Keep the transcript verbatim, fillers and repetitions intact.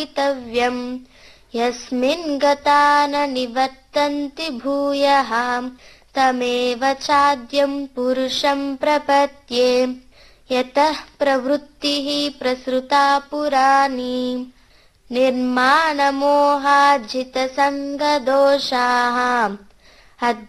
तव्यम् यस्मिन् गता न निवर्तन्ति भूयः तमेव चाद्यं पुरुषं प्रपद्ये यतः प्रवृत्तिः प्रसृता पुराणी निर्माणमोहाजितसङ्गदोषाः